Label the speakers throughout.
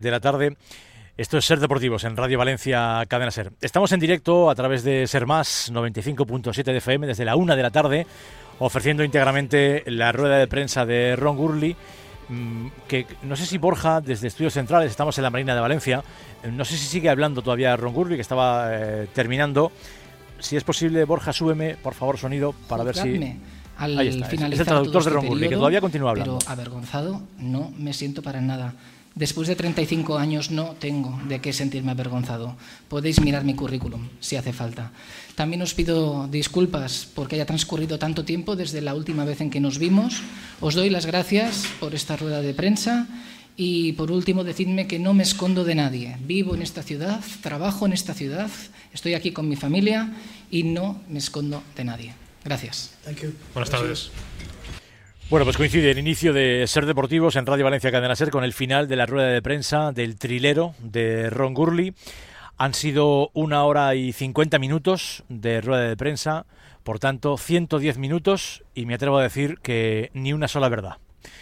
Speaker 1: de la tarde. Esto es Ser Deportivos en Radio Valencia Cadena Ser. Estamos en directo a través de Ser Más 95.7 de FM desde la 1 de la tarde, ofreciendo íntegramente la rueda de prensa de Ron Gurley, que no sé si Borja, desde Estudios Centrales, estamos en la Marina de Valencia, no sé si sigue hablando todavía Ron Gurley, que estaba terminando. Si es posible, Borja, súbeme, por favor, sonido, para ver si... Ahí está, es el traductor de Ron Gurley, que todavía continúa hablando.
Speaker 2: Pero avergonzado no me siento para nada. Después de 35 años no tengo de qué sentirme avergonzado. Podéis mirar mi currículum, si hace falta. También os pido disculpas porque haya transcurrido tanto tiempo desde la última vez en que nos vimos. Os doy las gracias por esta rueda de prensa y, por último, decidme que no me escondo de nadie. Vivo en esta ciudad, trabajo en esta ciudad, estoy aquí con mi familia y no me escondo de nadie. Gracias.
Speaker 3: Buenas tardes.
Speaker 1: Bueno, pues coincide el inicio de Ser Deportivos en Radio Valencia Cadena Ser con el final de la rueda de prensa del trilero de Ron Gurley. Han sido 1 hora y 50 minutos de rueda de prensa, por tanto 110 minutos, y me atrevo a decir que ni una sola verdad.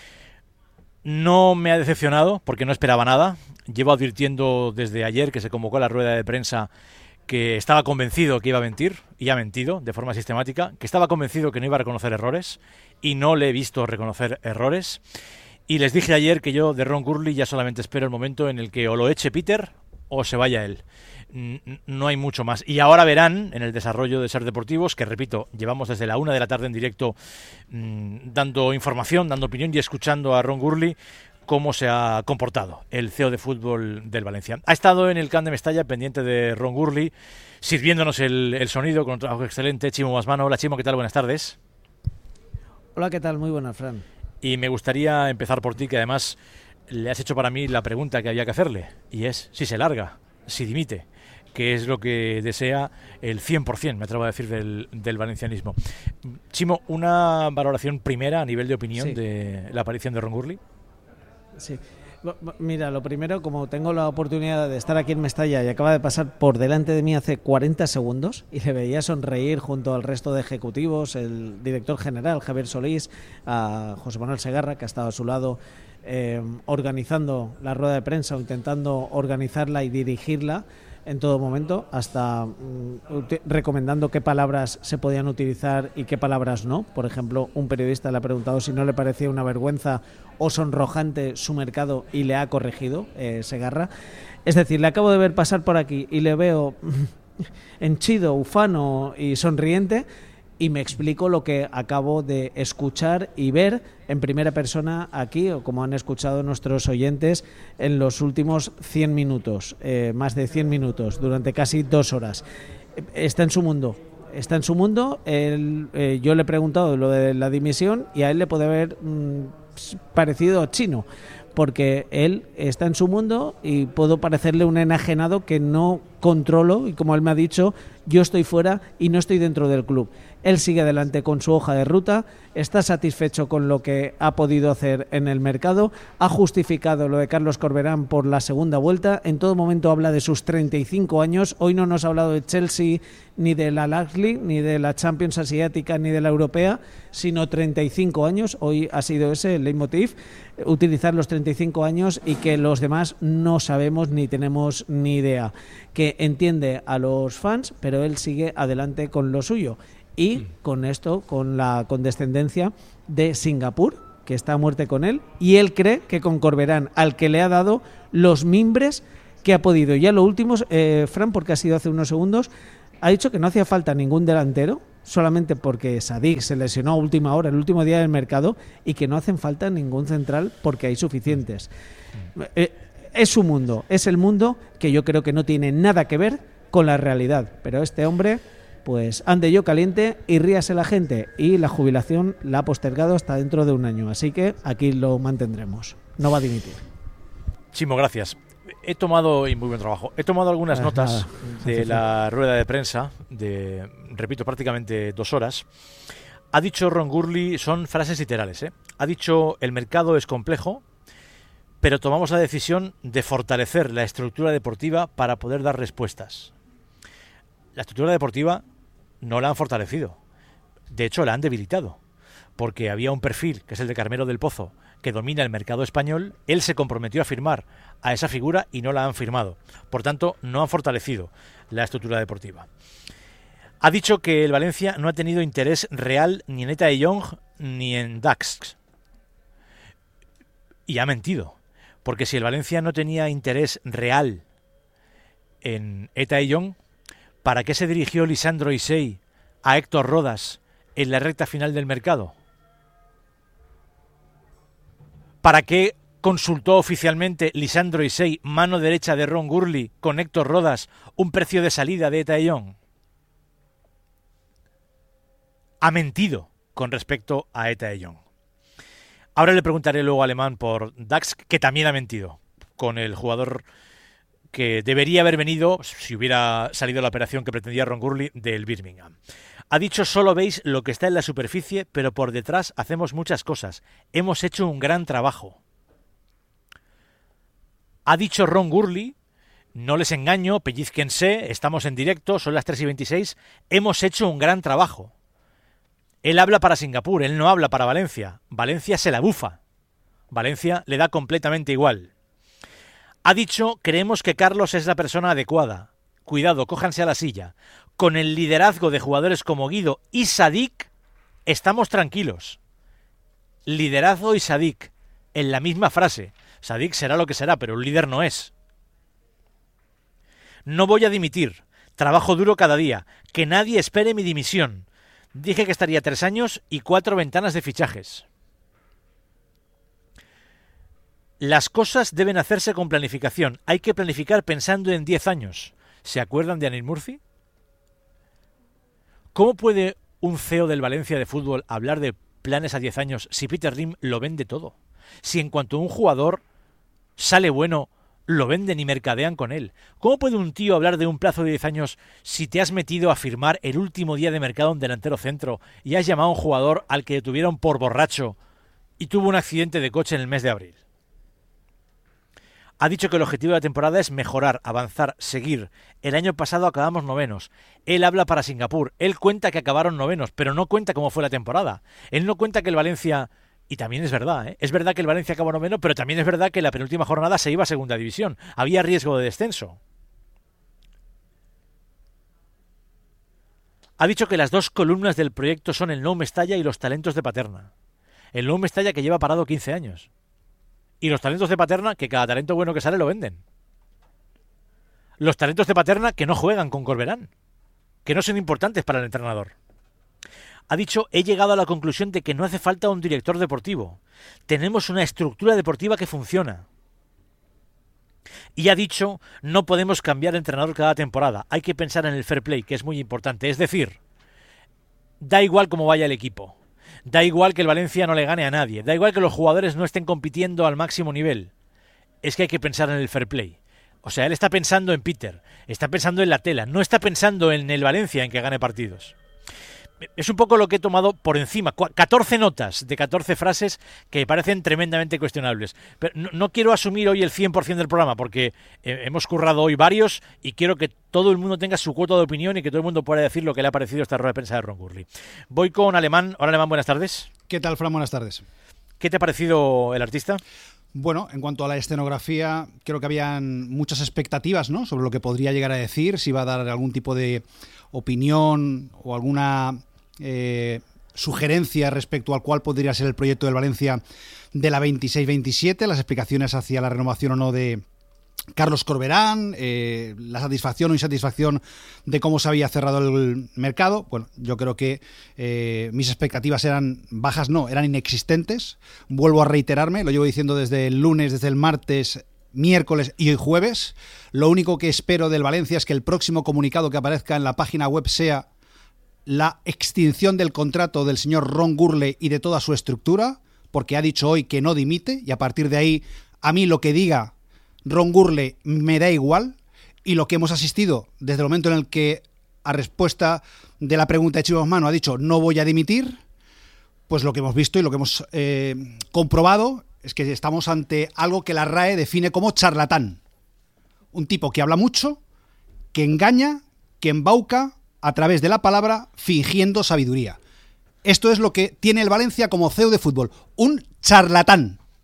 Speaker 1: No me ha decepcionado porque no esperaba nada. Llevo advirtiendo desde ayer que se convocó la rueda de prensa que estaba convencido que iba a mentir, y ha mentido de forma sistemática, que estaba convencido que no iba a reconocer errores, y no le he visto reconocer errores. Y les dije ayer que yo de Ron Gurley ya solamente espero el momento en el que o lo eche Peter o se vaya él. No hay mucho más. Y ahora verán en el desarrollo de Ser Deportivos, que repito, llevamos desde la 1 de la tarde en directo dando información, dando opinión y escuchando a Ron Gurley, cómo se ha comportado el CEO de fútbol del Valencia. Ha estado en el Camp de Mestalla pendiente de Ron Gurley, sirviéndonos el sonido con un trabajo excelente, Chimo Masmano. Hola Chimo, ¿qué tal? Buenas tardes.
Speaker 4: Hola, ¿qué tal? Muy buenas, Fran.
Speaker 1: Y me gustaría empezar por ti, que además le has hecho para mí la pregunta que había que hacerle, y es si se larga, si dimite, que es lo que desea el 100%, me atrevo a decir, del valencianismo. Chimo, una valoración primera a nivel de opinión de la aparición de Ron Gurley.
Speaker 4: Sí. Mira, lo primero, como tengo la oportunidad de estar aquí en Mestalla y acaba de pasar por delante de mí hace 40 segundos y le veía sonreír junto al resto de ejecutivos, el director general Javier Solís, a José Manuel Segarra, que ha estado a su lado organizando la rueda de prensa o intentando organizarla y dirigirla en todo momento, hasta recomendando qué palabras se podían utilizar y qué palabras no. Por ejemplo, un periodista le ha preguntado si no le parecía una vergüenza o sonrojante su mercado y le ha corregido Segarra. Es decir, le acabo de ver pasar por aquí y le veo henchido, ufano y sonriente, y me explico lo que acabo de escuchar y ver en primera persona aquí, o como han escuchado nuestros oyentes en los últimos 100 minutos, más de 100 minutos, durante casi 2 horas. Está en su mundo. Está en su mundo. Yo le he preguntado lo de la dimisión y a él le puede haber parecido chino, porque él está en su mundo y puedo parecerle un enajenado que no controlo, y como él me ha dicho, yo estoy fuera y no estoy dentro del club. Él sigue adelante con su hoja de ruta, está satisfecho con lo que ha podido hacer en el mercado, ha justificado lo de Carlos Corberán por la segunda vuelta, en todo momento habla de sus 35 años, hoy no nos ha hablado de Chelsea, ni de la League, ni de la Champions Asiática, ni de la Europea, sino 35 años, hoy ha sido ese el leitmotiv, utilizar los 35 años y que los demás no sabemos ni tenemos ni idea, que entiende a los fans, pero él sigue adelante con lo suyo. Y con esto, con la condescendencia de Singapur, que está a muerte con él, y él cree que con Corberán, al que le ha dado los mimbres que ha podido. Ya lo último, Fran, porque ha sido hace unos segundos, ha dicho que no hacía falta ningún delantero, solamente porque Sadik se lesionó a última hora, el último día del mercado, y que no hacen falta ningún central porque hay suficientes. Es su mundo, es el mundo que yo creo que no tiene nada que ver con la realidad, pero este hombre, pues ande yo caliente y ríase la gente, y la jubilación la ha postergado hasta dentro de 1 año, así que aquí lo mantendremos, no va a dimitir.
Speaker 1: Chimo, gracias. He tomado, y muy buen trabajo, he tomado algunas notas de la rueda de prensa de, repito, prácticamente 2 horas. Ha dicho Ron Gurley, son frases literales, ha dicho: el mercado es complejo, pero tomamos la decisión de fortalecer la estructura deportiva para poder dar respuestas. La estructura deportiva no la han fortalecido, de hecho la han debilitado, porque había un perfil, que es el de Carmelo del Pozo, que domina el mercado español, él se comprometió a firmar a esa figura y no la han firmado. Por tanto, no han fortalecido la estructura deportiva. Ha dicho que el Valencia no ha tenido interés real ni en Eta de Jong ni en Dax. Y ha mentido, porque si el Valencia no tenía interés real en Eta de Jong, ¿para qué se dirigió Lisandro Isey a Héctor Rodas en la recta final del mercado? ¿Para qué consultó oficialmente Lisandro Isey, mano derecha de Ron Gurley, con Héctor Rodas, un precio de salida de Eta de Jong? Ha mentido con respecto a Eta de Jong. Ahora le preguntaré luego a Alemán por Dax, que también ha mentido con el jugador que debería haber venido, si hubiera salido la operación que pretendía Ron Gurley, del Birmingham. Ha dicho: solo veis lo que está en la superficie, pero por detrás hacemos muchas cosas. Hemos hecho un gran trabajo. Ha dicho Ron Gurley: no les engaño, pellizquense, estamos en directo, son las 3:26, hemos hecho un gran trabajo. Él habla para Singapur, él no habla para Valencia. Valencia se la bufa. Valencia le da completamente igual. Ha dicho: creemos que Carlos es la persona adecuada. Cuidado, cójanse a la silla. Con el liderazgo de jugadores como Guido y Sadik, estamos tranquilos. Liderazgo y Sadik, en la misma frase. Sadik será lo que será, pero un líder no es. No voy a dimitir. Trabajo duro cada día. Que nadie espere mi dimisión. Dije que estaría 3 años y 4 ventanas de fichajes. Las cosas deben hacerse con planificación. Hay que planificar pensando en 10 años. ¿Se acuerdan de Anil Murphy? ¿Cómo puede un CEO del Valencia de fútbol hablar de planes a 10 años si Peter Lim lo vende todo? Si en cuanto un jugador sale bueno, lo venden y mercadean con él. ¿Cómo puede un tío hablar de un plazo de 10 años si te has metido a firmar el último día de mercado un delantero centro y has llamado a un jugador al que detuvieron por borracho y tuvo un accidente de coche en el mes de abril? Ha dicho que el objetivo de la temporada es mejorar, avanzar, seguir. El año pasado acabamos 9º. Él habla para Singapur. Él cuenta que acabaron 9º, pero no cuenta cómo fue la temporada. Él no cuenta que el Valencia... Y también es verdad, ¿eh? Es verdad que el Valencia acabó 9º, pero también es verdad que en la penúltima jornada se iba a segunda división. Había riesgo de descenso. Ha dicho que las 2 columnas del proyecto son el Nou Mestalla y los talentos de Paterna. El Nou Mestalla, que lleva parado 15 años. Y los talentos de Paterna, que cada talento bueno que sale lo venden. Los talentos de Paterna que no juegan con Corberán, que no son importantes para el entrenador. Ha dicho: he llegado a la conclusión de que no hace falta un director deportivo. Tenemos una estructura deportiva que funciona. Y ha dicho: no podemos cambiar de entrenador cada temporada. Hay que pensar en el fair play, que es muy importante. Es decir, da igual cómo vaya el equipo. Da igual que el Valencia no le gane a nadie. Da igual que los jugadores no estén compitiendo al máximo nivel. Es que hay que pensar en el fair play. O sea, él está pensando en Peter, está pensando en la tela, no está pensando en el Valencia en que gane partidos. Es un poco lo que he tomado por encima. 14 notas de 14 frases que me parecen tremendamente cuestionables. Pero no quiero asumir hoy el 100% del programa porque hemos currado hoy varios y quiero que todo el mundo tenga su cuota de opinión y que todo el mundo pueda decir lo que le ha parecido esta rueda de prensa de Ron Gurley. Voy con Alemán. Hola, Alemán, buenas tardes.
Speaker 3: ¿Qué tal, Fran? Buenas tardes.
Speaker 1: ¿Qué te ha parecido el artista?
Speaker 3: Bueno, en cuanto a la escenografía, creo que habían muchas expectativas, ¿no?, sobre lo que podría llegar a decir, si iba a dar algún tipo de opinión o alguna sugerencia respecto al cual podría ser el proyecto del Valencia de la 26-27, las explicaciones hacia la renovación o no de Carlos Corberán, la satisfacción o insatisfacción de cómo se había cerrado el mercado. Bueno, yo creo que mis expectativas eran bajas, no, eran inexistentes. Vuelvo a reiterarme, lo llevo diciendo desde el lunes, desde el martes, miércoles y hoy jueves. Lo único que espero del Valencia es que el próximo comunicado que aparezca en la página web sea la extinción del contrato del señor Ron Gurley y de toda su estructura, porque ha dicho hoy que no dimite, y a partir de ahí, a mí lo que diga Ron Gurley me da igual, y lo que hemos asistido desde el momento en el que, a respuesta de la pregunta de Chivos Mano, ha dicho no voy a dimitir, pues lo que hemos visto y lo que hemos comprobado es que estamos ante algo que la RAE define como charlatán. Un tipo que habla mucho, que engaña, que embauca a través de la palabra, fingiendo sabiduría. Esto es lo que tiene el Valencia como CEO de fútbol, un charlatán.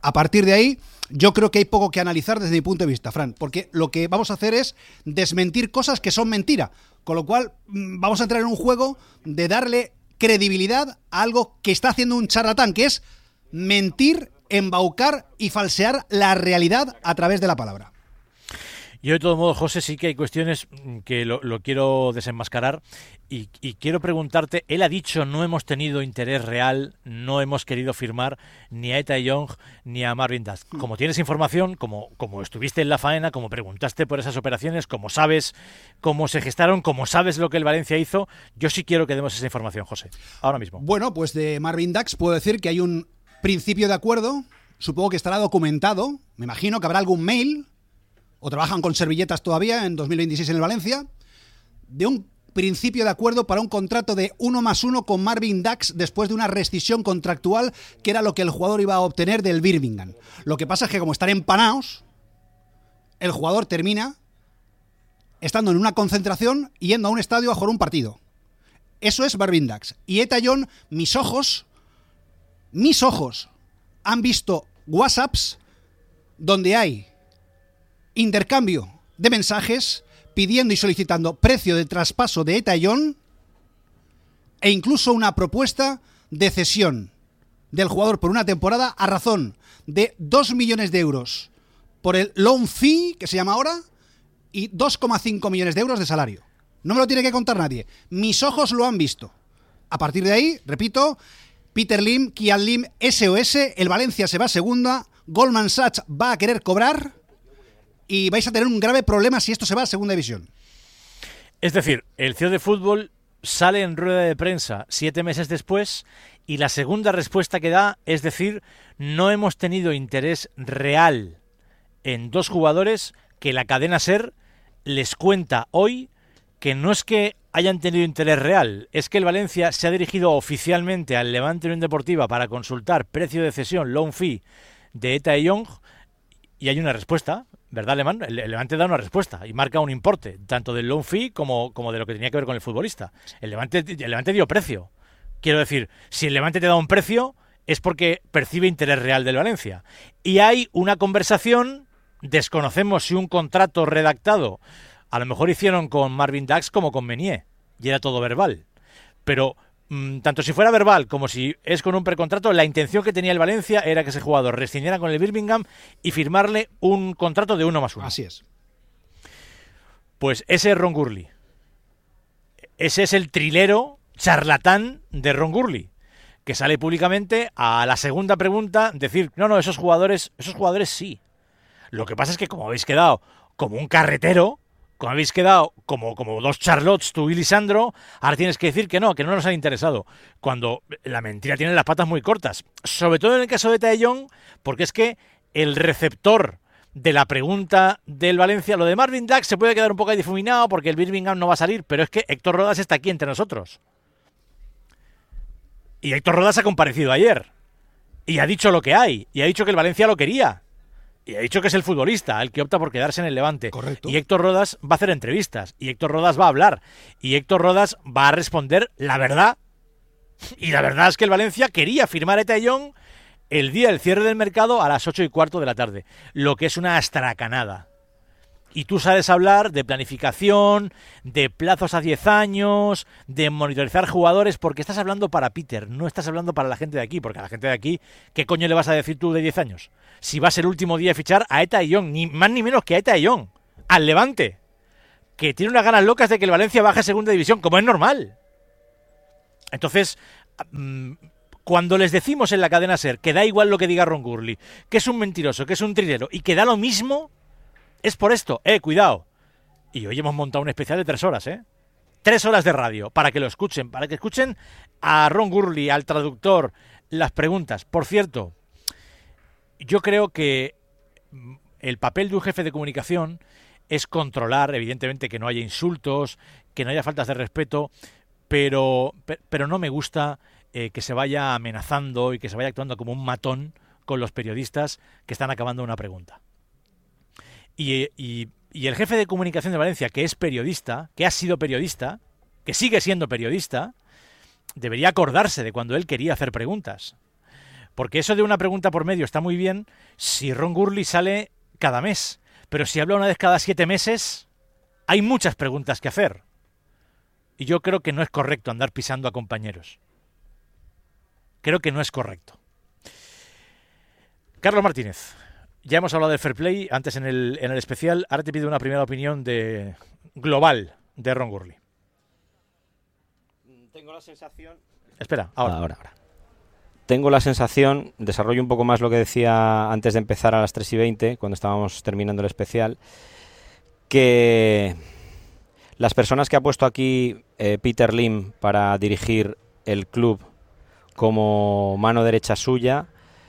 Speaker 3: A partir de ahí, yo creo que hay poco que analizar desde mi punto de vista, Fran, porque lo que vamos a hacer es desmentir cosas que son mentira, con lo cual vamos a entrar en un juego de darle credibilidad a algo que está haciendo un charlatán, que es mentir, embaucar y falsear la realidad a través de la palabra.
Speaker 1: Yo de todo modo, José, sí que hay cuestiones que lo quiero desenmascarar y quiero preguntarte, él ha dicho no hemos tenido interés real, no hemos querido firmar ni a Eta Young ni a Marvin Dax. Como tienes información, como estuviste en la faena, como preguntaste por esas operaciones, como sabes cómo se gestaron, como sabes lo que el Valencia hizo, yo sí quiero que demos esa información, José, ahora mismo.
Speaker 3: Bueno, pues de Marvin Dax puedo decir que hay un principio de acuerdo, supongo que estará documentado, me imagino que habrá algún mail, o trabajan con servilletas todavía en 2026 en el Valencia, de un principio de acuerdo para un contrato de 1+1 con Marvin Dax después de una rescisión contractual que era lo que el jugador iba a obtener del Birmingham. Lo que pasa es que como están empanados, el jugador termina estando en una concentración y yendo a un estadio a jugar un partido. Eso es Marvin Dax. Y Eta Young, mis ojos han visto WhatsApps donde hay intercambio de mensajes pidiendo y solicitando precio de traspaso de Eta Young e incluso una propuesta de cesión del jugador por una temporada a razón de 2 millones de euros por el loan fee, que se llama ahora, y 2,5 millones de euros de salario. No me lo tiene que contar nadie. Mis ojos lo han visto. A partir de ahí, repito, Peter Lim, Kian Lim, SOS, el Valencia se va a segunda, Goldman Sachs va a querer cobrar y vais a tener un grave problema si esto se va a segunda división.
Speaker 1: Es decir, el CEO de fútbol sale en rueda de prensa 7 meses después y la segunda respuesta que da es decir, no hemos tenido interés real en 2 jugadores que la cadena SER les cuenta hoy que no es que hayan tenido interés real, es que el Valencia se ha dirigido oficialmente al Levante Unión Deportiva para consultar precio de cesión, loan fee de Eta Young y hay una respuesta. ¿Verdad, Alemán? El Levante da una respuesta y marca un importe, tanto del loan fee como de lo que tenía que ver con el futbolista. El Levante dio precio. Quiero decir, si el Levante te da un precio, es porque percibe interés real del Valencia. Y hay una conversación, desconocemos si un contrato redactado, a lo mejor hicieron con Marvin Dax como con Meunier, y era todo verbal. Pero tanto si fuera verbal como si es con un precontrato, la intención que tenía el Valencia era que ese jugador rescindiera con el Birmingham y firmarle un contrato de 1+1.
Speaker 3: Así es.
Speaker 1: Pues ese es Ron Gurley. Ese es el trilero charlatán de Ron Gurley, que sale públicamente a la segunda pregunta decir, no, esos jugadores sí. Lo que pasa es que como habéis quedado como un carretero, como habéis quedado como 2 Charlottes, tú y Lisandro, ahora tienes que decir que no nos han interesado. Cuando la mentira tiene las patas muy cortas. Sobre todo en el caso de Eta Young, porque es que el receptor de la pregunta del Valencia, lo de Marvin Dax se puede quedar un poco difuminado porque el Birmingham no va a salir, pero es que Héctor Rodas está aquí entre nosotros. Y Héctor Rodas ha comparecido ayer. Y ha dicho lo que hay. Y ha dicho que el Valencia lo quería. Y ha dicho que es el futbolista el que opta por quedarse en el Levante.
Speaker 3: Correcto.
Speaker 1: Y Héctor Rodas va a hacer entrevistas. Y Héctor Rodas va a hablar. Y Héctor Rodas va a responder la verdad. Y la verdad es que el Valencia quería firmar a Eta Young el día del cierre del mercado a las 8:15 de la tarde. Lo que es una astracanada. Y tú sabes hablar de planificación, de plazos a 10 años, de monitorizar jugadores, porque estás hablando para Peter, no estás hablando para la gente de aquí, porque a la gente de aquí, ¿qué coño le vas a decir tú de 10 años? Si va a ser el último día de fichar a Eta Young, ni más ni menos que a Eta Young, al Levante, que tiene unas ganas locas de que el Valencia baje a segunda división, como es normal. Entonces, cuando les decimos en la cadena SER que da igual lo que diga Ron Gurley, que es un mentiroso, que es un trilero y que da lo mismo, es por esto, cuidado. Y hoy hemos montado un especial de 3 horas, 3 horas de radio, para que lo escuchen, para que escuchen a Ron Gurley, al traductor, las preguntas. Por cierto, yo creo que el papel de un jefe de comunicación es controlar, evidentemente, que no haya insultos, que no haya faltas de respeto, pero no me gusta que se vaya amenazando y que se vaya actuando como un matón con los periodistas que están acabando una pregunta. Y el jefe de comunicación de Valencia, que es periodista, que ha sido periodista, que sigue siendo periodista, debería acordarse de cuando él quería hacer preguntas. Porque eso de una pregunta por medio está muy bien si Ron Gurley sale cada mes. Pero si habla una vez cada 7 meses, hay muchas preguntas que hacer. Y yo creo que no es correcto andar pisando a compañeros. Creo que no es correcto. Carlos Martínez, ya hemos hablado del fair play antes en el especial. Ahora te pido una primera opinión global de Ron Gurley.
Speaker 5: Tengo la sensación...
Speaker 1: Espera, ahora.
Speaker 5: Tengo la sensación, desarrollo un poco más lo que decía antes de empezar a las 3:20, cuando estábamos terminando el especial, que las personas que ha puesto aquí Peter Lim para dirigir el club como mano derecha suya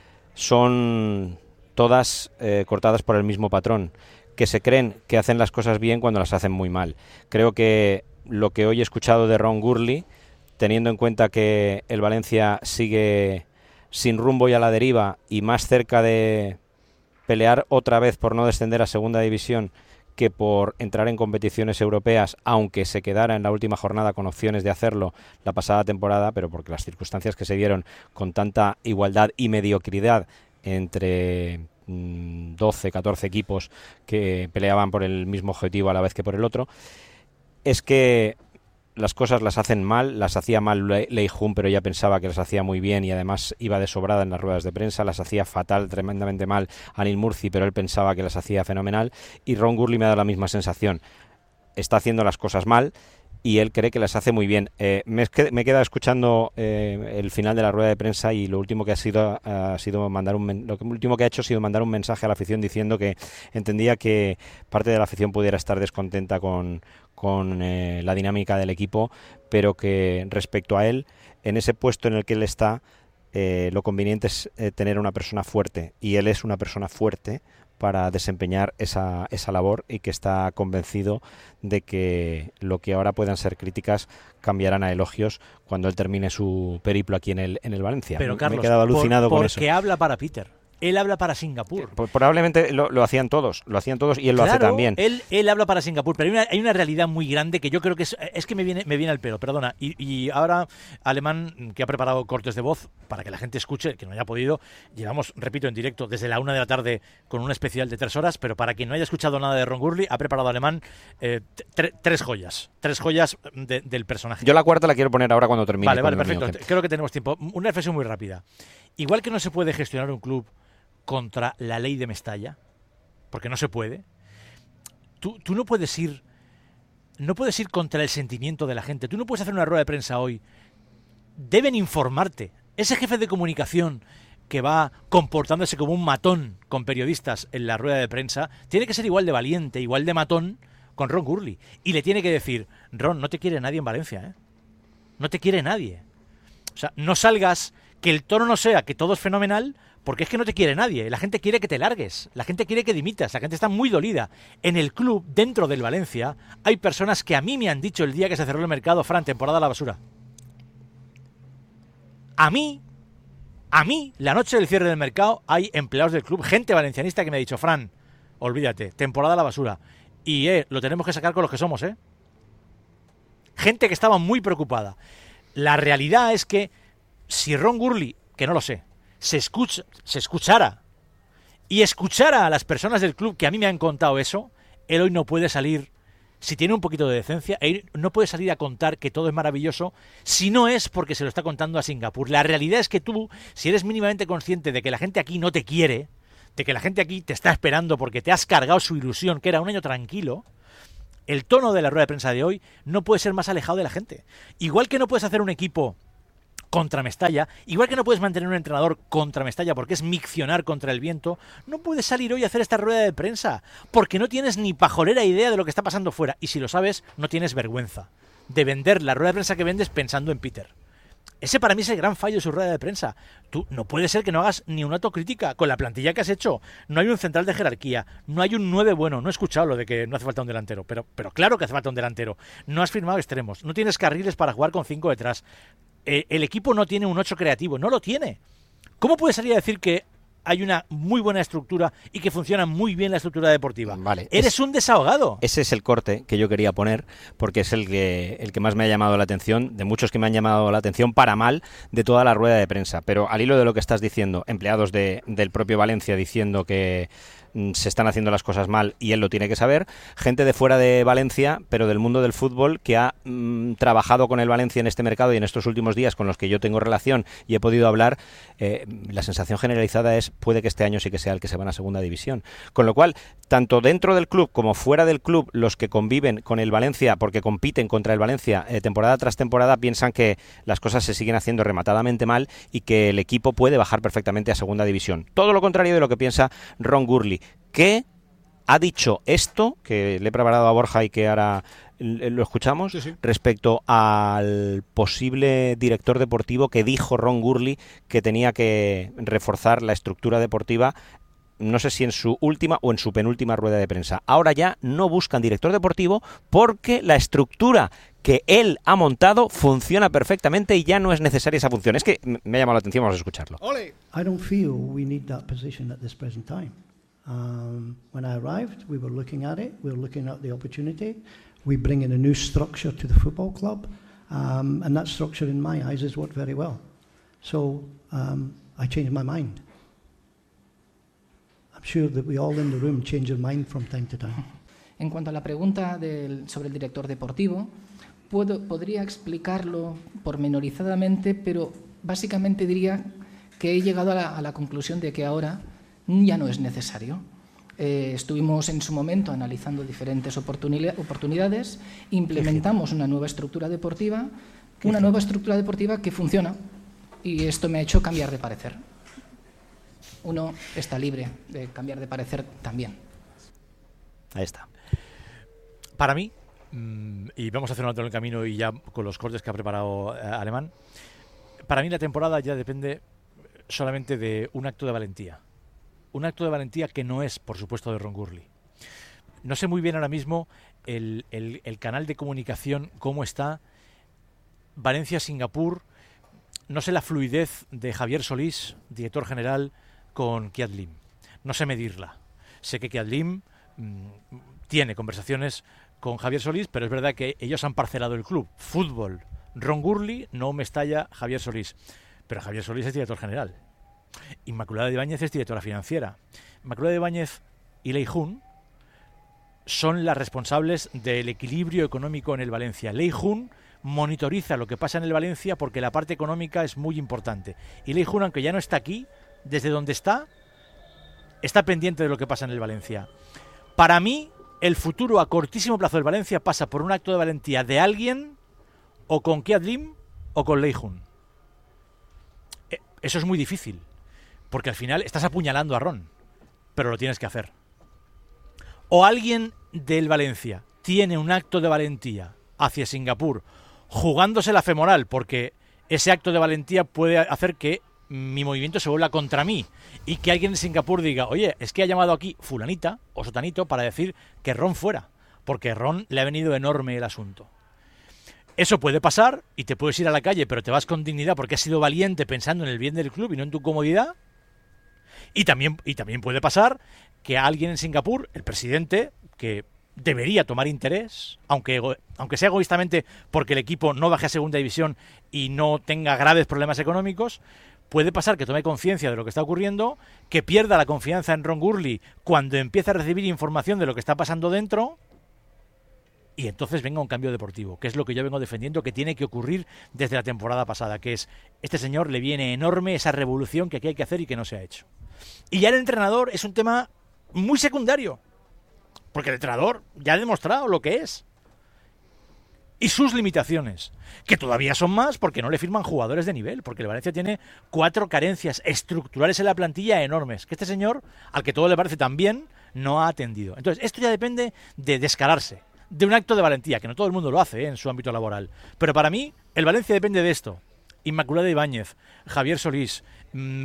Speaker 5: son todas cortadas por el mismo patrón, que se creen que hacen las cosas bien cuando las hacen muy mal. Creo que lo que hoy he escuchado de Ron Gurley, teniendo en cuenta que el Valencia sigue sin rumbo y a la deriva y más cerca de pelear otra vez por no descender a segunda división que por entrar en competiciones europeas, aunque se quedara en la última jornada con opciones de hacerlo la pasada temporada, pero porque las circunstancias que se dieron con tanta igualdad y mediocridad entre 12, 14 equipos que peleaban por el mismo objetivo a la vez que por el otro, es que las cosas las hacen mal, las hacía mal Lei Jun, pero ella pensaba que las hacía muy bien y además iba de sobrada en las ruedas de prensa, las hacía fatal, tremendamente mal Anil Murci, pero él pensaba que las hacía fenomenal, y Ron Gurley me da la misma sensación, está haciendo las cosas mal y él cree que las hace muy bien. Me he quedado escuchando el final de la rueda de prensa y lo último que ha sido mandar lo último que ha hecho ha sido mandar un mensaje a la afición diciendo que entendía que parte de la afición pudiera estar descontenta con la dinámica del equipo, pero que respecto a él, en ese puesto en el que él está, lo conveniente es tener una persona fuerte, y él es una persona fuerte para desempeñar esa labor, y que está convencido de que lo que ahora puedan ser críticas cambiarán a elogios cuando él termine su periplo aquí en el Valencia.
Speaker 1: Pero Carlos,
Speaker 5: me he quedado alucinado con eso.
Speaker 1: Porque habla para Peter. Él habla para Singapur.
Speaker 5: Probablemente lo hacían todos y él lo hace también.
Speaker 1: Él habla para Singapur, pero hay una realidad muy grande que yo creo que es que me viene al pelo, perdona. Y ahora, Alemán, que ha preparado cortes de voz para que la gente escuche, que no haya podido, llevamos, repito, en directo desde la 1 de la tarde con un especial de 3 horas, pero para quien no haya escuchado nada de Ron Gurley, ha preparado Alemán 3 joyas del personaje.
Speaker 5: Yo la cuarta la quiero poner ahora cuando termine.
Speaker 1: Vale, perfecto. Creo que tenemos tiempo. Una reflexión muy rápida. Igual que no se puede gestionar un club contra la ley de Mestalla, porque no se puede. Tú no puedes ir contra el sentimiento de la gente. Tú no puedes hacer una rueda de prensa hoy. Deben informarte. Ese jefe de comunicación que va comportándose como un matón con periodistas en la rueda de prensa tiene que ser igual de valiente, igual de matón con Ron Gurley, y le tiene que decir: Ron, no te quiere nadie en Valencia, ¿eh? No te quiere nadie. O sea, no salgas, que el tono no sea que todo es fenomenal, porque es que no te quiere nadie. La gente quiere que te largues, la gente quiere que dimitas, la gente está muy dolida. En el club, dentro del Valencia, hay personas que a mí me han dicho el día que se cerró el mercado: Fran, temporada a la basura. A mí, la noche del cierre del mercado, hay empleados del club, gente valencianista que me ha dicho: Fran, olvídate, temporada a la basura. Y lo tenemos que sacar con los que somos, ¿eh? Gente que estaba muy preocupada. La realidad es que si Ron Gurley, que no lo sé, se escuchara y escuchara a las personas del club que a mí me han contado eso, él hoy no puede salir, si tiene un poquito de decencia, él no puede salir a contar que todo es maravilloso si no es porque se lo está contando a Singapur. La realidad es que tú, si eres mínimamente consciente de que la gente aquí no te quiere, de que la gente aquí te está esperando porque te has cargado su ilusión, que era un año tranquilo, el tono de la rueda de prensa de hoy no puede ser más alejado de la gente. Igual que no puedes hacer un equipo contra Mestalla, igual que no puedes mantener un entrenador contra Mestalla porque es miccionar contra el viento, no puedes salir hoy a hacer esta rueda de prensa porque no tienes ni pajolera idea de lo que está pasando fuera, y si lo sabes, no tienes vergüenza de vender la rueda de prensa que vendes pensando en Peter. Ese para mí es el gran fallo de su rueda de prensa. Tú no puede ser que no hagas ni una autocrítica con la plantilla que has hecho. No hay un central de jerarquía, no hay un 9 bueno. No he escuchado lo de que no hace falta un delantero, pero claro que hace falta un delantero. No has firmado extremos, no tienes carriles para jugar con 5 detrás. El equipo no tiene un 8 creativo, no lo tiene. ¿Cómo puedes salir a decir que hay una muy buena estructura y que funciona muy bien la estructura deportiva.
Speaker 5: Vale,
Speaker 1: Eres un desahogado.
Speaker 5: Ese es el corte que yo quería poner, porque es el que más me ha llamado la atención, de muchos que me han llamado la atención para mal, de toda la rueda de prensa. Pero al hilo de lo que estás diciendo, empleados del propio Valencia diciendo que se están haciendo las cosas mal y él lo tiene que saber, gente de fuera de Valencia, pero del mundo del fútbol, que ha trabajado con el Valencia en este mercado y en estos últimos días con los que yo tengo relación y he podido hablar, la sensación generalizada es puede que este año sí que sea el que se van a segunda división. Con lo cual, tanto dentro del club como fuera del club, los que conviven con el Valencia, porque compiten contra el Valencia temporada tras temporada, piensan que las cosas se siguen haciendo rematadamente mal y que el equipo puede bajar perfectamente a segunda división. Todo lo contrario de lo que piensa Ron Gurley, que ha dicho esto, que le he preparado a Borja y que ahora lo escuchamos, sí, respecto al posible director deportivo que dijo Ron Gurley que tenía que reforzar la estructura deportiva, no sé si en su última o en su penúltima rueda de prensa. Ahora ya no buscan director deportivo porque la estructura que él ha montado funciona perfectamente y ya no es necesaria esa función. Es que me ha llamado la atención, vamos a escucharlo.
Speaker 6: I don't feel we need that position at this present time. When I arrived, we were looking at it, we were looking at the opportunity. We bring in a new structure to the football club, and that structure in my eyes has worked very well. So I changed my mind. I'm sure that we all in the room change our mind from time to time.
Speaker 2: En cuanto a la pregunta sobre el director deportivo, podría explicarlo pormenorizadamente, pero básicamente diría que he llegado a la conclusión de que ahora ya no es necesario. Estuvimos en su momento analizando diferentes oportunidades, implementamos una nueva estructura deportiva que funciona, y esto me ha hecho cambiar de parecer. Uno está libre de cambiar de parecer también.
Speaker 5: Ahí está.
Speaker 1: Para mí, y vamos a hacer un alto en el camino y ya con los cortes que ha preparado Alemán, para mí la temporada ya depende solamente de un acto de valentía. Un acto de valentía que no es, por supuesto, de Ron Gurley. No sé muy bien ahora mismo el canal de comunicación, cómo está Valencia-Singapur. No sé la fluidez de Javier Solís, director general, con Kiat Lim. No sé medirla. Sé que Kiat Lim tiene conversaciones con Javier Solís, pero es verdad que ellos han parcelado el club. Fútbol, Ron Gurley, no Mestalla, Javier Solís. Pero Javier Solís es director general. Inmaculada de Ibáñez es directora financiera. Inmaculada de Ibáñez y Lei Jun son las responsables del equilibrio económico en el Valencia. Lei Jun monitoriza lo que pasa en el Valencia porque la parte económica es muy importante. Y Lei Jun, aunque ya no está aquí, desde donde está pendiente de lo que pasa en el Valencia. Para mí, el futuro a cortísimo plazo del Valencia pasa por un acto de valentía de alguien, o con Kiat Lim o con Lei Jun. Eso es muy difícil, porque al final estás apuñalando a Ron, pero lo tienes que hacer. O alguien del Valencia tiene un acto de valentía hacia Singapur, jugándose la femoral, porque ese acto de valentía puede hacer que mi movimiento se vuelva contra mí, y que alguien en Singapur diga, oye, es que ha llamado aquí fulanita o sotanito para decir que Ron fuera, porque a Ron le ha venido enorme el asunto. Eso puede pasar y te puedes ir a la calle, pero te vas con dignidad porque has sido valiente pensando en el bien del club y no en tu comodidad. Y también puede pasar que alguien en Singapur, el presidente, que debería tomar interés, aunque sea egoístamente porque el equipo no baje a segunda división y no tenga graves problemas económicos, puede pasar que tome conciencia de lo que está ocurriendo, que pierda la confianza en Ron Gurley cuando empieza a recibir información de lo que está pasando dentro, y entonces venga un cambio deportivo, que es lo que yo vengo defendiendo que tiene que ocurrir desde la temporada pasada, que es, este señor le viene enorme esa revolución que aquí hay que hacer y que no se ha hecho. Y ya el entrenador es un tema muy secundario, porque el entrenador ya ha demostrado lo que es. Y sus limitaciones, que todavía son más porque no le firman jugadores de nivel, porque el Valencia tiene 4 carencias estructurales en la plantilla enormes, que este señor, al que todo le parece tan bien, no ha atendido. Entonces, esto ya depende de descararse, de un acto de valentía, que no todo el mundo lo hace en su ámbito laboral. Pero para mí, el Valencia depende de esto. Inmaculada Ibáñez, Javier Solís,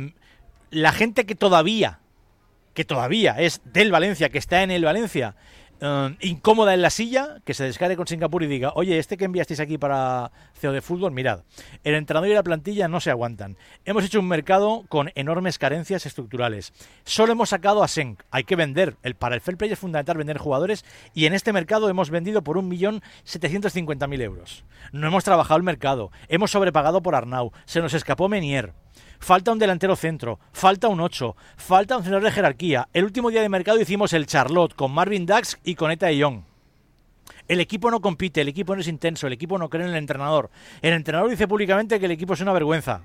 Speaker 1: la gente que todavía es del Valencia, que está en el Valencia, incómoda en la silla, que se descargue con Singapur y diga, oye, este que enviasteis aquí para CEO de fútbol, mirad, el entrenador y la plantilla no se aguantan. Hemos hecho un mercado con enormes carencias estructurales. Solo hemos sacado a Senk. Hay que vender. Para el fair play es fundamental vender jugadores y en este mercado hemos vendido por 1.750.000 euros. No hemos trabajado el mercado. Hemos sobrepagado por Arnau. Se nos escapó Menier. Falta un delantero centro, falta un 8, falta un señor de jerarquía. El último día de mercado hicimos el Charlotte con Marvin Dax y con Eta de Jong. El equipo no compite, el equipo no es intenso, el equipo no cree en el entrenador. El entrenador dice públicamente que el equipo es una vergüenza.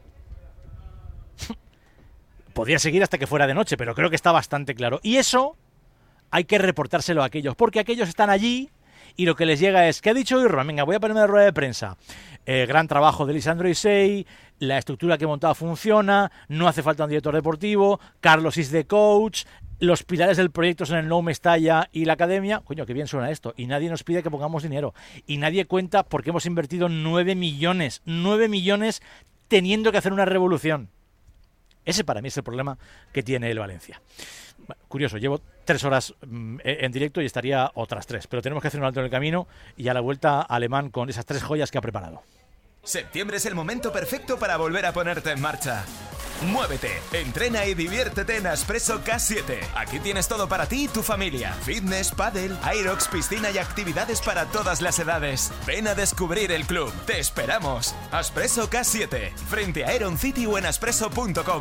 Speaker 1: Podría seguir hasta que fuera de noche, pero creo que está bastante claro. Y eso hay que reportárselo a aquellos, porque aquellos están allí y lo que les llega es, ¿qué ha dicho Irro? Venga, voy a ponerme de rueda de prensa. Gran trabajo de Lisandro Isei, la estructura que he montado funciona, no hace falta un director deportivo, Carlos is the coach, los pilares del proyecto son el Nou Mestalla y la academia. Coño, qué bien suena esto. Y nadie nos pide que pongamos dinero. Y nadie cuenta porque hemos invertido 9 millones teniendo que hacer una revolución. Ese para mí es el problema que tiene el Valencia. Bueno, curioso, llevo 3 horas en directo y estaría otras 3, pero tenemos que hacer un alto en el camino y a la vuelta Alemán con esas 3 joyas que ha preparado.
Speaker 7: Septiembre es el momento perfecto para volver a ponerte en marcha. Muévete, entrena y diviértete en Aspresso K7. Aquí tienes todo para ti y tu familia. Fitness, pádel, aerox, piscina y actividades para todas las edades. Ven a descubrir el club. Te esperamos. Aspresso K7, frente a Aeron City o en aspresso.com.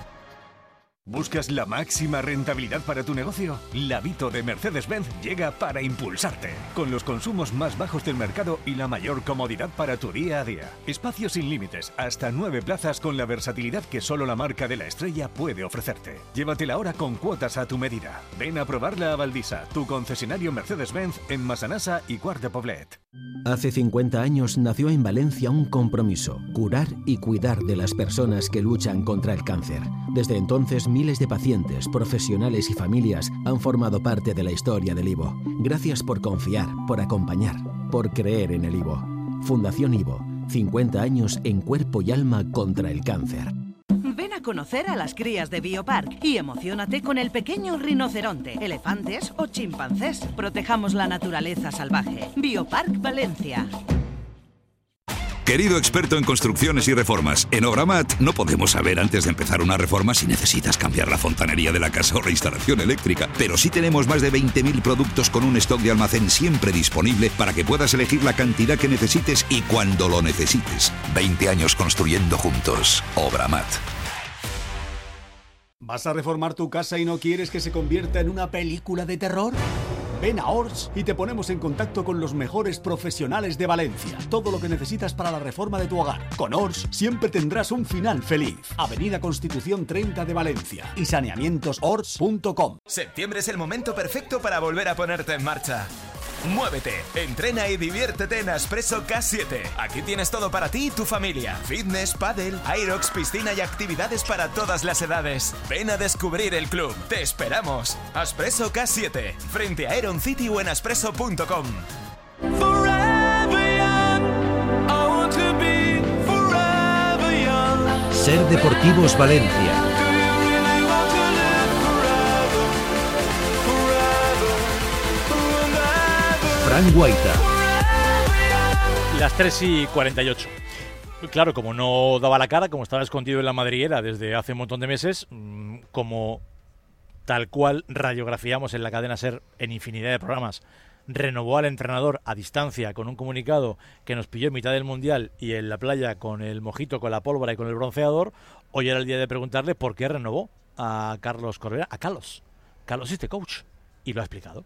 Speaker 8: ¿Buscas la máxima rentabilidad para tu negocio? La Vito de Mercedes-Benz llega para impulsarte, con los consumos más bajos del mercado y la mayor comodidad para tu día a día. Espacios sin límites, hasta 9 plazas con la versatilidad que solo la marca de la estrella puede ofrecerte. Llévatela ahora con cuotas a tu medida. Ven a probarla a Valdisa, tu concesionario Mercedes-Benz en Massanassa y Quart de Poblet.
Speaker 9: Hace 50 años nació en Valencia un compromiso: curar y cuidar de las personas que luchan contra el cáncer. Desde entonces, miles de pacientes, profesionales y familias han formado parte de la historia del IVO. Gracias por confiar, por acompañar, por creer en el IVO. Fundación IVO, 50 años en cuerpo y alma contra el cáncer.
Speaker 10: Ven a conocer a las crías de Biopark y emociónate con el pequeño rinoceronte, elefantes o chimpancés. Protejamos la naturaleza salvaje. Biopark Valencia.
Speaker 11: Querido experto en construcciones y reformas, en Obramat no podemos saber antes de empezar una reforma si necesitas cambiar la fontanería de la casa o la instalación eléctrica, pero sí tenemos más de 20.000 productos con un stock de almacén siempre disponible para que puedas elegir la cantidad que necesites y cuando lo necesites. 20 años construyendo juntos. Obramat.
Speaker 12: ¿Vas a reformar tu casa y no quieres que se convierta en una película de terror? Ven a Ors y te ponemos en contacto con los mejores profesionales de Valencia. Todo lo que necesitas para la reforma de tu hogar. Con Ors siempre tendrás un final feliz. Avenida Constitución 30 de Valencia y saneamientosors.com.
Speaker 7: Septiembre es el momento perfecto para volver a ponerte en marcha. Muévete, entrena y diviértete en Aspresso K7. Aquí tienes todo para ti y tu familia. Fitness, pádel, aerox, piscina y actividades para todas las edades. Ven a descubrir el club. Te esperamos. Aspresso K7, frente a Aeron City o en aspresso.com.
Speaker 9: Ser Deportivos Valencia. Fran Guaita.
Speaker 1: Las 3:48. Claro, como no daba la cara, como estaba escondido en la madriguera desde hace un montón de meses, como tal cual radiografiamos en la cadena SER en infinidad de programas, renovó al entrenador a distancia con un comunicado que nos pilló en mitad del Mundial y en la playa con el mojito, con la pólvora y con el bronceador. Hoy era el día de preguntarle por qué renovó a Carlos Corberán, a Carlos. Carlos is the coach. Y lo ha explicado.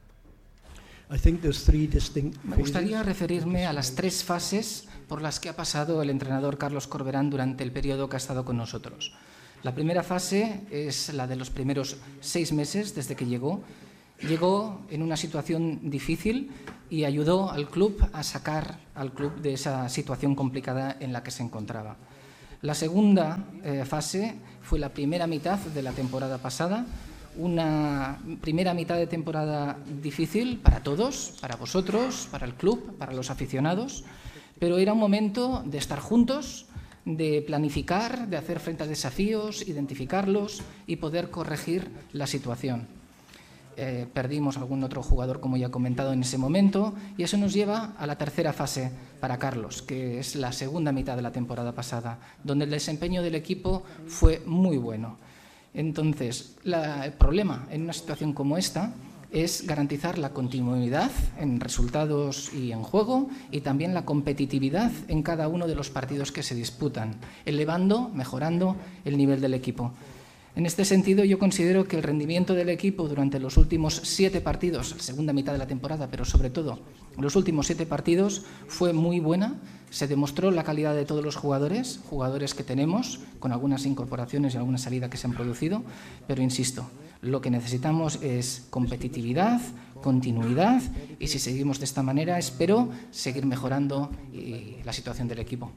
Speaker 2: Me gustaría referirme a las 3 fases por las que ha pasado el entrenador Carlos Corberán durante el periodo que ha estado con nosotros. La primera fase es la de los primeros 6 meses desde que llegó. Llegó en una situación difícil y ayudó al club a sacar al club de esa situación complicada en la que se encontraba. La segunda fase fue la primera mitad de la temporada pasada. Una primera mitad de temporada difícil para todos, para vosotros, para el club, para los aficionados, pero era un momento de estar juntos, de planificar, de hacer frente a desafíos, identificarlos y poder corregir la situación. perdimos algún otro jugador, como ya he comentado en ese momento, y eso nos lleva a la tercera fase para Carlos, que es la segunda mitad de la temporada pasada, donde el desempeño del equipo fue muy bueno. Entonces, el problema en una situación como esta es garantizar la continuidad en resultados y en juego, y también la competitividad en cada uno de los partidos que se disputan, mejorando el nivel del equipo. En este sentido, yo considero que el rendimiento del equipo durante los últimos 7 partidos, segunda mitad de la temporada, pero sobre todo los últimos 7 partidos, fue muy buena. Se demostró la calidad de todos los jugadores que tenemos, con algunas incorporaciones y alguna salida que se han producido, pero insisto, lo que necesitamos es competitividad, continuidad, y si seguimos de esta manera, espero seguir mejorando la situación del equipo.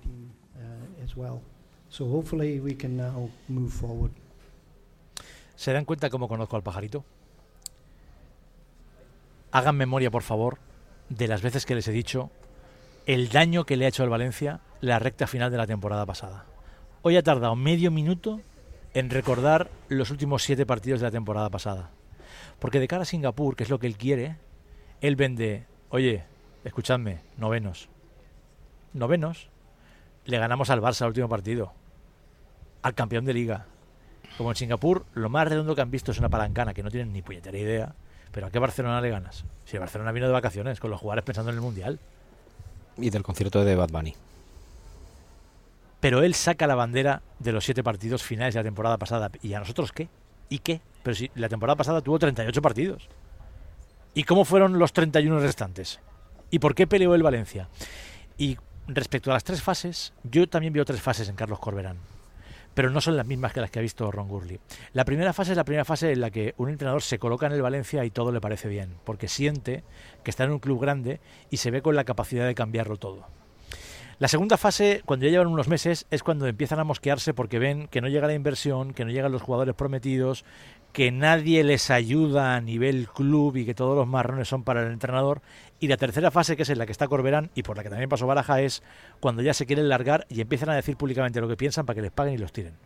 Speaker 1: ¿Se dan cuenta cómo conozco al pajarito? Hagan memoria, por favor, de las veces que les he dicho el daño que le ha hecho al Valencia la recta final de la temporada pasada. Hoy ha tardado medio minuto en recordar los últimos 7 partidos de la temporada pasada. Porque de cara a Singapur, que es lo que él quiere, él vende, oye, escuchadme, novenos, le ganamos al Barça el último partido, al campeón de Liga. Como en Singapur, lo más redondo que han visto es una palancana, que no tienen ni puñetera idea. Pero ¿a qué Barcelona le ganas? Si el Barcelona vino de vacaciones, con los jugadores pensando en el Mundial.
Speaker 5: Y del concierto de Bad Bunny.
Speaker 1: Pero él saca la bandera de los 7 partidos finales de la temporada pasada. ¿Y a nosotros qué? ¿Y qué? Pero si la temporada pasada tuvo 38 partidos. ¿Y cómo fueron los 31 restantes? ¿Y por qué peleó el Valencia? Y respecto a las 3 fases, yo también veo 3 fases en Carlos Corberán. Pero no son las mismas que las que ha visto Ron Gurley. La primera fase es la primera fase en la que un entrenador se coloca en el Valencia y todo le parece bien, porque siente que está en un club grande y se ve con la capacidad de cambiarlo todo. La segunda fase, cuando ya llevan unos meses, es cuando empiezan a mosquearse porque ven que no llega la inversión, que no llegan los jugadores prometidos, que nadie les ayuda a nivel club y que todos los marrones son para el entrenador. Y la tercera fase, que es en la que está Corberán y por la que también pasó Baraja, es cuando ya se quieren largar y empiezan a decir públicamente lo que piensan para que les paguen y los tiren.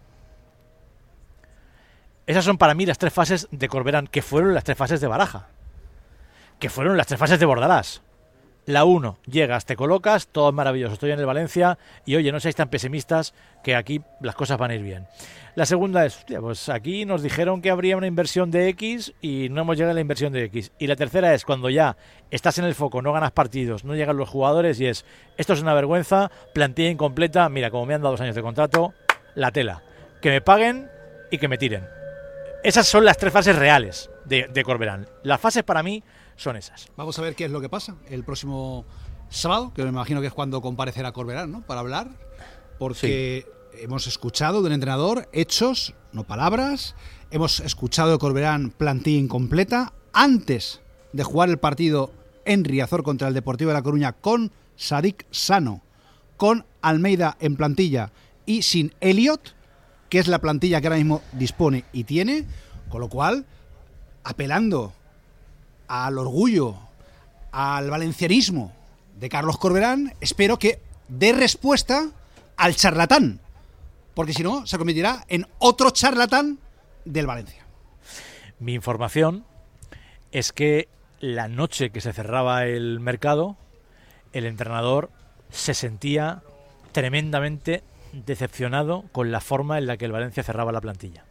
Speaker 1: Esas son para mí las 3 fases de Corberán, que fueron las 3 fases de Baraja, que fueron las 3 fases de Bordalás. La 1, llegas, te colocas, todo es maravilloso, estoy en el Valencia y oye, no seáis tan pesimistas que aquí las cosas van a ir bien. La segunda es, hostia, pues aquí nos dijeron que habría una inversión de X y no hemos llegado a la inversión de X. Y la tercera es cuando ya estás en el foco, no ganas partidos, no llegan los jugadores y es, esto es una vergüenza, plantilla incompleta, mira, como me han dado 2 años de contrato, la tela, que me paguen y que me tiren. Esas son las 3 fases reales de Corberán. Las fases para mí son esas.
Speaker 3: Vamos a ver qué es lo que pasa el próximo sábado, que me imagino que es cuando comparecerá Corberán, ¿no? Para hablar, porque hemos escuchado del entrenador hechos, no palabras. Hemos escuchado de Corberán plantilla incompleta. Antes de jugar el partido en Riazor contra el Deportivo de La Coruña, con Sadik sano, con Almeida en plantilla y sin Elliot, que es la plantilla que ahora mismo dispone y tiene, con lo cual, apelando al orgullo, al valencianismo de Carlos Corberán, espero que dé respuesta al charlatán, porque si no, se convertirá en otro charlatán del Valencia.
Speaker 1: Mi información es que la noche que se cerraba el mercado, el entrenador se sentía tremendamente decepcionado con la forma en la que el Valencia cerraba la plantilla.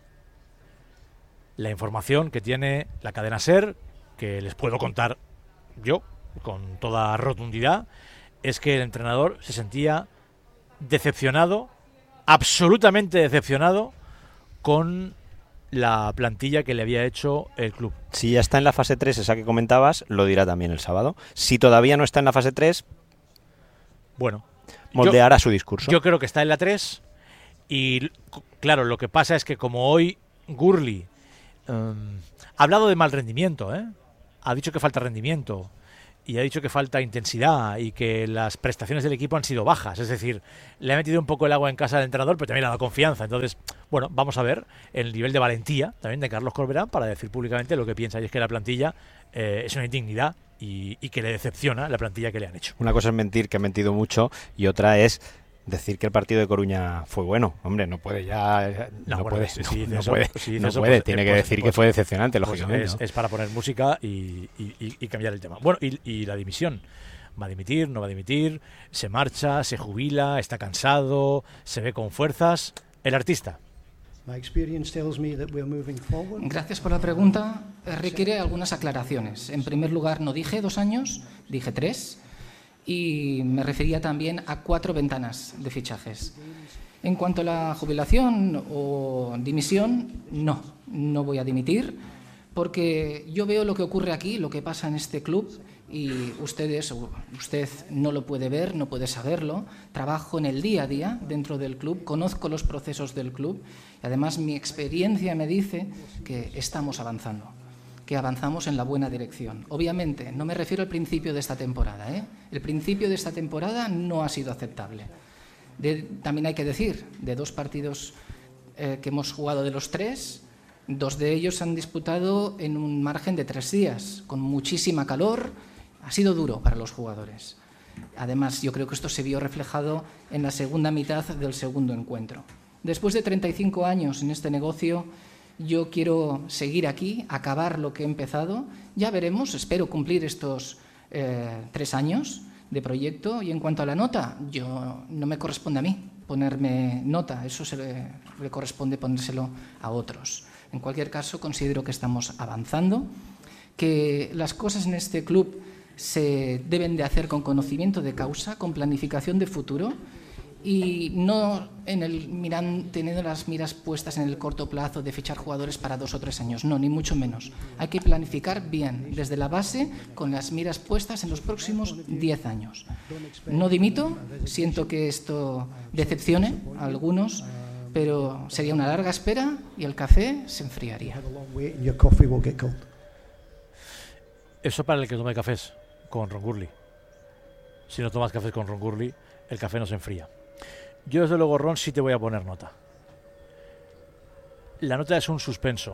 Speaker 1: La información que tiene la cadena SER, que les puedo contar yo con toda rotundidad, es que el entrenador se sentía decepcionado, absolutamente decepcionado con la plantilla que le había hecho el club.
Speaker 5: Si ya está en la fase 3, esa que comentabas, lo dirá también el sábado. Si todavía no está en la fase 3,
Speaker 1: bueno,
Speaker 5: moldeará su discurso.
Speaker 1: Yo creo que está en la 3 y claro, lo que pasa es que como hoy Gurley ha hablado de mal rendimiento, ha dicho que falta rendimiento y ha dicho que falta intensidad y que las prestaciones del equipo han sido bajas, es decir, le ha metido un poco el agua en casa al entrenador, pero también le ha dado confianza. Entonces, bueno, vamos a ver el nivel de valentía también de Carlos Corberán para decir públicamente lo que piensa, y es que la plantilla es una indignidad y que le decepciona la plantilla que le han hecho.
Speaker 5: Una cosa es mentir, que ha mentido mucho, y otra es decir que el partido de Coruña fue bueno. Hombre, no puede ya... No puede, tiene que decir que fue decepcionante, lógicamente.
Speaker 1: Es para poner música y cambiar el tema. Bueno, y la dimisión. ¿Va a dimitir? ¿No va a dimitir? ¿Se marcha? ¿Se jubila? ¿Está cansado? ¿Se ve con fuerzas? El artista.
Speaker 2: Gracias por la pregunta. Requiere algunas aclaraciones. En primer lugar, no dije 2 años, dije 3. Y me refería también a 4 ventanas de fichajes. En cuanto a la jubilación o dimisión, no voy a dimitir, porque yo veo lo que ocurre aquí, lo que pasa en este club, y usted no lo puede ver, no puede saberlo. Trabajo en el día a día dentro del club, conozco los procesos del club, y además mi experiencia me dice que estamos avanzando, que avanzamos en la buena dirección. Obviamente, no me refiero al principio de esta temporada, ¿eh? El principio de esta temporada no ha sido aceptable. También hay que decir, de 2 partidos que hemos jugado de los 3, 2 de ellos se han disputado en un margen de 3 días, con muchísima calor. Ha sido duro para los jugadores. Además, yo creo que esto se vio reflejado en la segunda mitad del segundo encuentro. Después de 35 años en este negocio, yo quiero seguir aquí, acabar lo que he empezado. Ya veremos, espero cumplir estos 3 años de proyecto. Y en cuanto a la nota, no me corresponde a mí ponerme nota, eso le corresponde ponérselo a otros. En cualquier caso, considero que estamos avanzando, que las cosas en este club se deben de hacer con conocimiento de causa, con planificación de futuro, y no teniendo las miras puestas en el corto plazo de fichar jugadores para 2 o 3 años. No, ni mucho menos. Hay que planificar bien, desde la base, con las miras puestas en los próximos 10 años. No dimito, siento que esto decepcione a algunos, pero sería una larga espera y el café se enfriaría.
Speaker 1: Eso para el que tome cafés con Ron Gurley. Si no tomas cafés con Ron Gurley, el café no se enfría. Yo, desde luego, Ron, sí te voy a poner nota. La nota es un suspenso.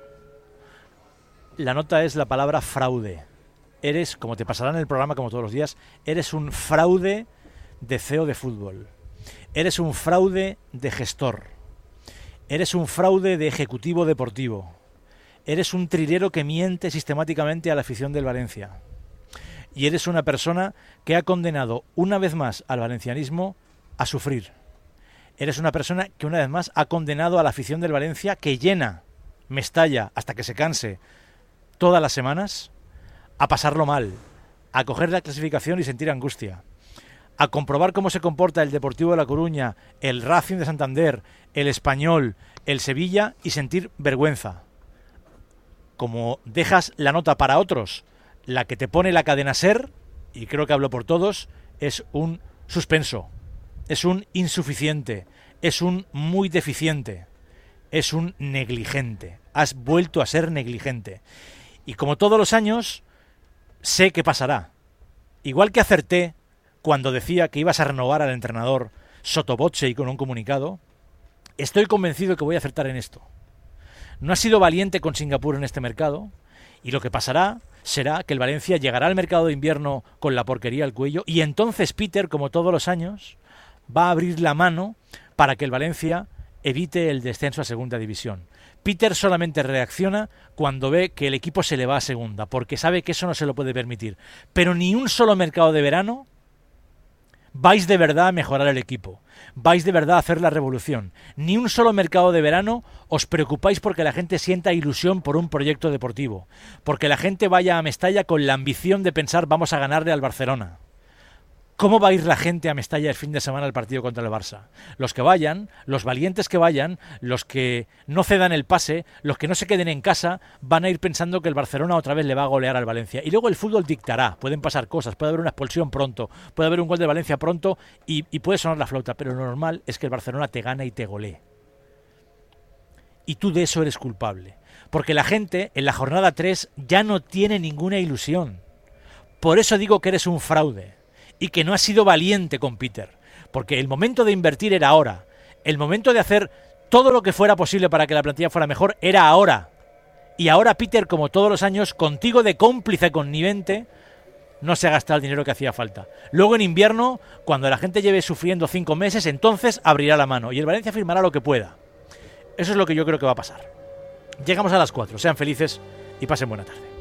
Speaker 1: La nota es la palabra fraude. Eres, como te pasará en el programa como todos los días, eres un fraude de CEO de fútbol. Eres un fraude de gestor. Eres un fraude de ejecutivo deportivo. Eres un trilero que miente sistemáticamente a la afición del Valencia. Y eres una persona que ha condenado una vez más al valencianismo a sufrir. Eres una persona que una vez más ha condenado a la afición del Valencia, que llena Mestalla hasta que se canse todas las semanas, a pasarlo mal, a coger la clasificación y sentir angustia, a comprobar cómo se comporta el Deportivo de La Coruña, el Racing de Santander, el Español, el Sevilla y sentir vergüenza. Como dejas la nota para otros, la que te pone la cadena SER, y creo que hablo por todos, es un suspenso, es un insuficiente, es un muy deficiente, es un negligente. Has vuelto a ser negligente. Y como todos los años, sé que pasará. Igual que acerté cuando decía que ibas a renovar al entrenador sotto voce y con un comunicado, estoy convencido que voy a acertar en esto. No has sido valiente con Singapur en este mercado, y lo que pasará será que el Valencia llegará al mercado de invierno con la porquería al cuello, y entonces Peter, como todos los años, va a abrir la mano para que el Valencia evite el descenso a segunda división. Peter solamente reacciona cuando ve que el equipo se le va a segunda, porque sabe que eso no se lo puede permitir. Pero ni un solo mercado de verano vais de verdad a mejorar el equipo, vais de verdad a hacer la revolución. Ni un solo mercado de verano os preocupáis porque la gente sienta ilusión por un proyecto deportivo, porque la gente vaya a Mestalla con la ambición de pensar vamos a ganarle al Barcelona. ¿Cómo va a ir la gente a Mestalla el fin de semana al partido contra el Barça? Los que vayan, los valientes que vayan, los que no cedan el pase, los que no se queden en casa, van a ir pensando que el Barcelona otra vez le va a golear al Valencia. Y luego el fútbol dictará, pueden pasar cosas, puede haber una expulsión pronto, puede haber un gol de Valencia pronto y puede sonar la flauta, pero lo normal es que el Barcelona te gane y te golee. Y tú de eso eres culpable. Porque la gente en la jornada 3 ya no tiene ninguna ilusión. Por eso digo que eres un fraude. Y que no has sido valiente con Peter, porque el momento de invertir era ahora, el momento de hacer todo lo que fuera posible para que la plantilla fuera mejor era ahora, y ahora Peter, como todos los años, contigo de cómplice connivente, no se ha gastado el dinero que hacía falta. Luego en invierno, cuando la gente lleve sufriendo 5 meses, entonces abrirá la mano y el Valencia firmará lo que pueda. Eso es lo que yo creo que va a pasar. Llegamos a las 4, sean felices y pasen buena tarde.